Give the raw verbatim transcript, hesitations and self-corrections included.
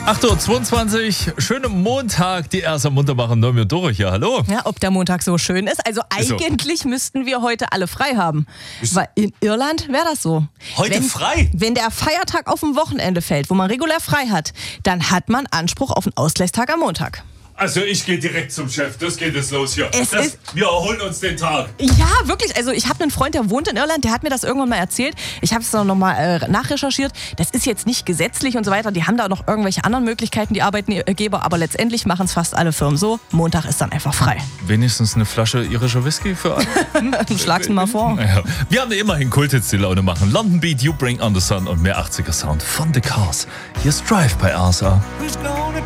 acht Uhr zweiundzwanzig, schönen Montag, die erste Muntermacher Neumir Dore hier, hallo. Ja, ob der Montag so schön ist, also eigentlich so. Müssten wir heute alle frei haben, weil in Irland wäre das so. Heute wenn, frei? Wenn der Feiertag auf ein Wochenende fällt, wo man regulär frei hat, dann hat man Anspruch auf einen Ausgleichstag am Montag. Also ich gehe direkt zum Chef, das geht jetzt los hier. Es Das, ist wir erholen uns den Tag. Ja, wirklich. Also ich habe einen Freund, der wohnt in Irland, der hat mir das irgendwann mal erzählt. Ich habe es noch mal äh, nachrecherchiert. Das ist jetzt nicht gesetzlich und so weiter. Die haben da noch irgendwelche anderen Möglichkeiten, die Arbeitgeber. Aber letztendlich machen es fast alle Firmen so. Montag ist dann einfach frei. Wenigstens eine Flasche irischer Whisky für alle. Schlag's mal vor. Ja. Wir haben immerhin Kulthits, die Laune machen. London Beat, You Bring On The Sun und mehr achtziger Sound von The Cars. Hier ist Drive bei R S A.